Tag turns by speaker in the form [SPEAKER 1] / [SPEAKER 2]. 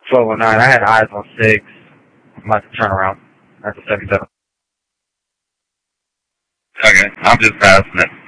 [SPEAKER 1] 1209. I had eyes on 6. I'm about to turn around. That's a 77.
[SPEAKER 2] Okay, I'm just passing it.